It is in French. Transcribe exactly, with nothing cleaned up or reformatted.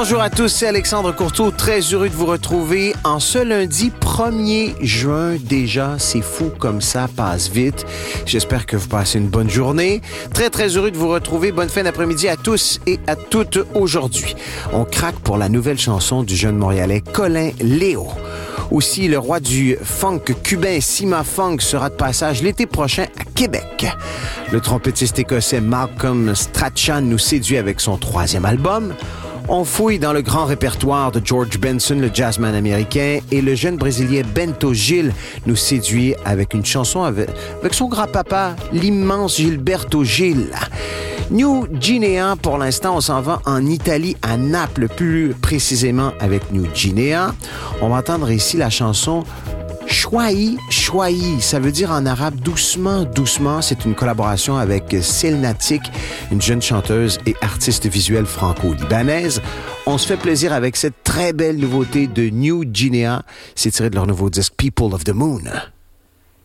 Bonjour à tous, c'est Alexandre Courteau, très heureux de vous retrouver en ce lundi premier juin. Déjà, c'est fou comme ça passe vite. J'espère que vous passez une bonne journée. Très, très heureux de vous retrouver. Bonne fin d'après-midi à tous et à toutes aujourd'hui. On craque pour la nouvelle chanson du jeune Montréalais Colin Léo. Aussi, le roi du funk cubain Cima Funk sera de passage l'été prochain à Québec. Le trompettiste écossais Malcolm Strachan nous séduit avec son troisième album. On fouille dans le grand répertoire de George Benson, le jazzman américain, et le jeune Brésilien Bento Gil nous séduit avec une chanson avec, avec son grand-papa, l'immense Gilberto Gil. New Guinea, pour l'instant, on s'en va en Italie, à Naples, plus précisément avec New Guinea. On va entendre ici la chanson Chouaï, Chouaï, ça veut dire en arabe doucement, doucement. C'est une collaboration avec Selnatic, une jeune chanteuse et artiste visuelle franco-libanaise. On se fait plaisir avec cette très belle nouveauté de New Guinea. C'est tiré de leur nouveau disque People of the Moon.